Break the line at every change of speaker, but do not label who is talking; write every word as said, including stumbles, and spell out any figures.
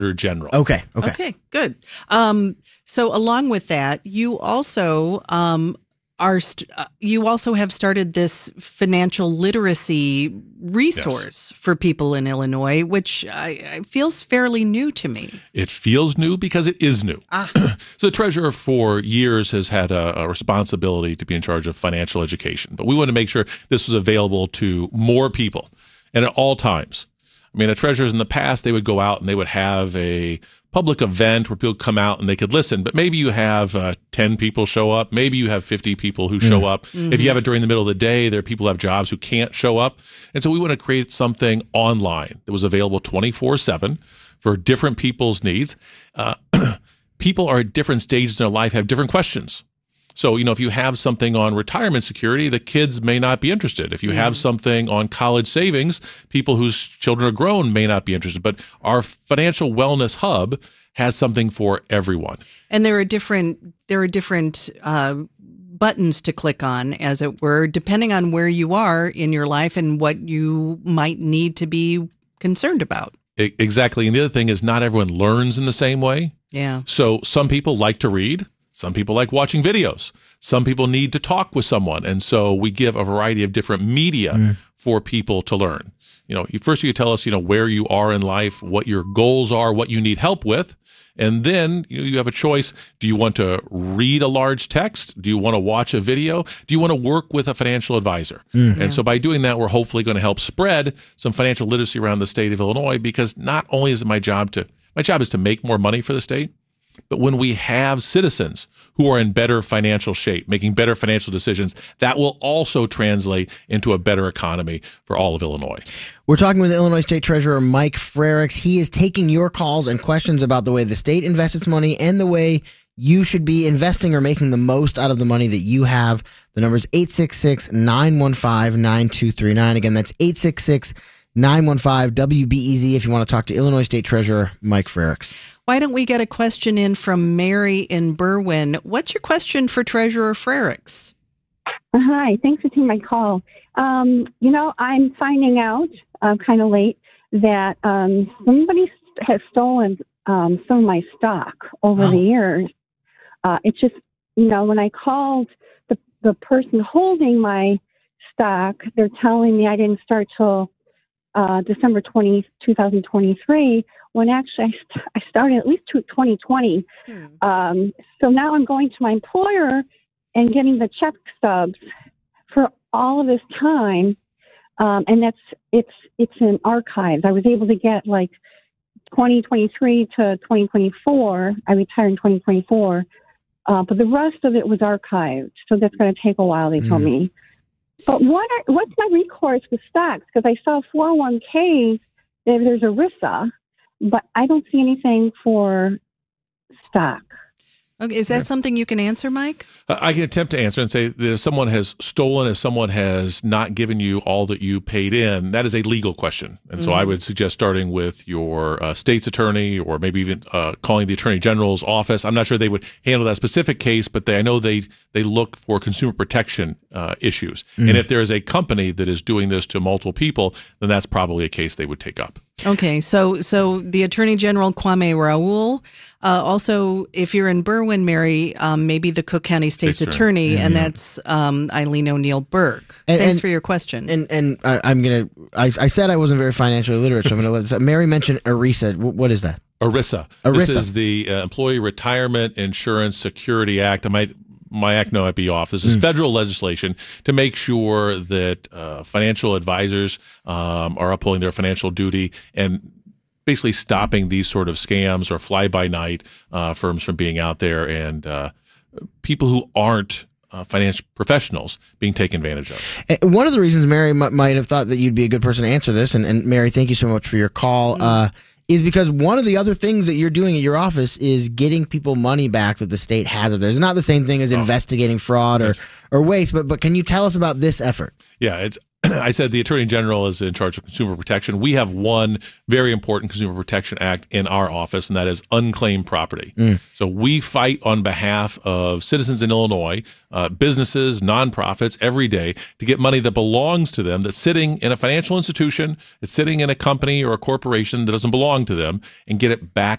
General.
Okay. Okay.
Okay, good. Um, so along with that, you also um, are st- uh, you also have started this financial literacy resource yes. for people in Illinois, which I, I feels fairly new to me.
It feels new because it is new.
Ah.
So the treasurer for years has had a, a responsibility to be in charge of financial education, but we want to make sure this was available to more people and at all times. I mean, the treasurers in the past, they would go out and they would have a public event where people come out and they could listen, but maybe you have uh, ten people show up. Maybe you have fifty people who show up. Mm-hmm. If you have it during the middle of the day, there are people who have jobs who can't show up. And so we want to create something online that was available twenty-four seven for different people's needs. Uh, people are at different stages in their life, have different questions. So, you know, if you have something on retirement security, the kids may not be interested. If you have something on college savings, people whose children are grown may not be interested. But our financial wellness hub has something for everyone.
And there are different there are different uh, buttons to click on, as it were, depending on where you are in your life and what you might need to be concerned about.
Exactly. And the other thing is not everyone learns in the same way.
Yeah.
So some people like to read. Some people like watching videos. Some people need to talk with someone. And so we give a variety of different media mm. for people to learn. You know, first you tell us, you know, where you are in life, what your goals are, what you need help with. And then you have a choice. Do you want to read a large text? Do you want to watch a video? Do you want to work with a financial advisor? Mm. And yeah. so by doing that, we're hopefully going to help spread some financial literacy around the state of Illinois, because not only is it my job to, my job is to make more money for the state, but when we have citizens who are in better financial shape, making better financial decisions, that will also translate into a better economy for all of Illinois.
We're talking with Illinois State Treasurer Mike Frerichs. He is taking your calls and questions about the way the state invests its money and the way you should be investing or making the most out of the money that you have. The number is eight six six, nine one five, nine two three nine. Again, that's eight six six, nine one five, W B E Z if you want to talk to Illinois State Treasurer Mike Frerichs.
Why don't we get a question in from Mary in Berwyn? What's your question for Treasurer Frerichs?
Hi, thanks for taking my call. Um, you know, I'm finding out uh, kind of late that um, somebody has stolen um, some of my stock over oh. the years. Uh, it's just, you know, when I called the, the person holding my stock, they're telling me I didn't start till uh, December twentieth, twenty twenty-three. When actually I, st- I started at least to twenty twenty. Hmm. Um, so now I'm going to my employer and getting the check stubs for all of this time. Um, and that's, it's, it's in archives. I was able to get like twenty twenty-three to twenty twenty-four. I retired in twenty twenty-four. Uh, but the rest of it was archived. So that's going to take a while, they hmm. told me. But what are, what's my recourse with stocks? Because I saw four oh one k, there's a R I S A. But I don't see anything for stock.
Okay, is that yeah. something you can answer, Mike?
Uh, I can attempt to answer and say that if someone has stolen, if someone has not given you all that you paid in, that is a legal question. And mm-hmm. so I would suggest starting with your uh, state's attorney, or maybe even uh, calling the Attorney General's office. I'm not sure they would handle that specific case, but they, I know they, they look for consumer protection uh, issues. Mm-hmm. And if there is a company that is doing this to multiple people, then that's probably a case they would take up.
Okay, so so the Attorney General, Kwame Raoul. Uh, also, if you're in Berwyn, Mary, um, maybe the Cook County State's
State's
Attorney,
Attorney.
and
Yeah.
that's um, Eileen O'Neill Burke.
And,
Thanks
and,
for your question.
And and I, I'm gonna. I, I said I wasn't very financially literate, so I'm gonna let. So Mary mentioned E R I S A. What is that?
E R I S A.
E R I S A.
This is the uh, Employee Retirement Insurance Security Act. I might. My act might be off. This is mm. federal legislation to make sure that uh, financial advisors um, are upholding their financial duty and basically stopping these sort of scams or fly-by-night uh, firms from being out there, and uh, people who aren't uh, financial professionals being taken advantage of.
One of the reasons Mary m- might have thought that you'd be a good person to answer this, and, and Mary, thank you so much for your call, mm. uh, is because one of the other things that you're doing at your office is getting people money back that the state has of theirs. It's not the same thing as oh. investigating fraud or, or waste, but but can you tell us about this effort?
Yeah, it's I said the Attorney General is in charge of consumer protection. We have one very important Consumer Protection Act in our office, and that is unclaimed property. Mm. So we fight on behalf of citizens in Illinois, uh, businesses, nonprofits, every day to get money that belongs to them, that's sitting in a financial institution, it's sitting in a company or a corporation that doesn't belong to them, and get it back